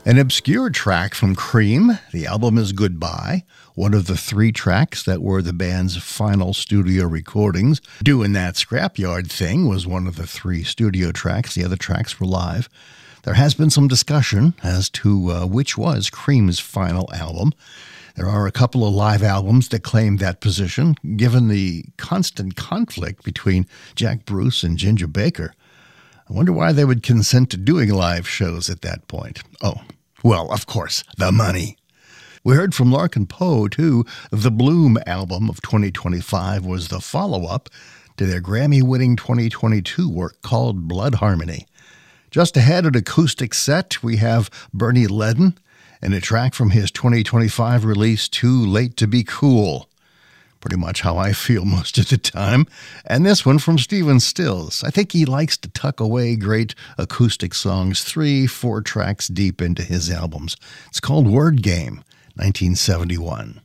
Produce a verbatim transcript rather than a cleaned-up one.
An obscure track from Cream. The album is Goodbye, one of the three tracks that were the band's final studio recordings. Doing That Scrapyard Thing was one of the three studio tracks. The other tracks were live. There has been some discussion as to uh, which was Cream's final album. There are a couple of live albums that claim that position, given the constant conflict between Jack Bruce and Ginger Baker. I wonder why they would consent to doing live shows at that point. Oh, well, of course, the money. We heard from Larkin Poe, too. The Bloom album of twenty twenty-five was the follow-up to their Grammy-winning twenty twenty-two work called Blood Harmony. Just ahead, an acoustic set, we have Bernie Leadon and a track from his twenty twenty-five release, Too Late to Be Cool. Pretty much how I feel most of the time. And this one from Stephen Stills. I think he likes to tuck away great acoustic songs three, four tracks deep into his albums. It's called Word Game, nineteen seventy-one.